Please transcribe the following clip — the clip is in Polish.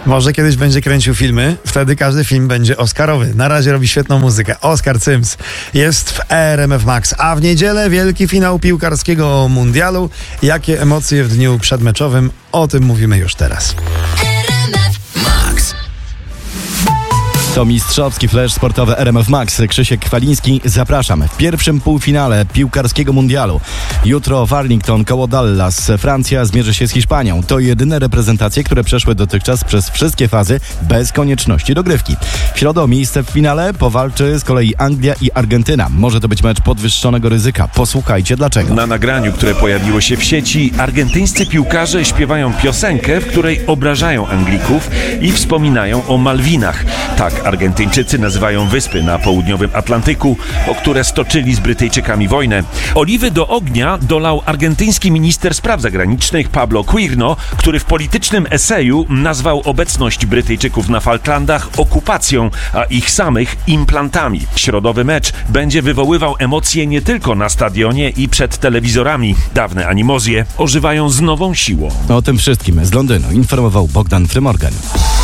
Może kiedyś będzie kręcił filmy, wtedy każdy film będzie oscarowy. Na razie robi świetną muzykę. Oskar Cyms jest w RMF Max, a w niedzielę wielki finał piłkarskiego mundialu. Jakie emocje w dniu przedmeczowym? O tym mówimy już teraz. To mistrzowski flash sportowy RMF Max. Krzysiek Kwaliński, zapraszam. W pierwszym półfinale piłkarskiego mundialu. Jutro Warrington koło Dallas. Francja zmierzy się z Hiszpanią. To jedyne reprezentacje, które przeszły dotychczas przez wszystkie fazy bez konieczności dogrywki. W środę o miejsce w finale powalczy z kolei Anglia i Argentyna. Może to być mecz podwyższonego ryzyka. Posłuchajcie dlaczego. Na nagraniu, które pojawiło się w sieci, argentyńscy piłkarze śpiewają piosenkę, w której obrażają Anglików i wspominają o Malwinach. Tak Argentyńczycy nazywają wyspy na południowym Atlantyku, o które stoczyli z Brytyjczykami wojnę. Oliwy do ognia dolał argentyński minister spraw zagranicznych Pablo Quirno, który w politycznym eseju nazwał obecność Brytyjczyków na Falklandach okupacją, a ich samych implantami. Środowy mecz będzie wywoływał emocje nie tylko na stadionie i przed telewizorami. Dawne animozje ożywają z nową siłą. O tym wszystkim z Londynu informował Bogdan Frymorgan.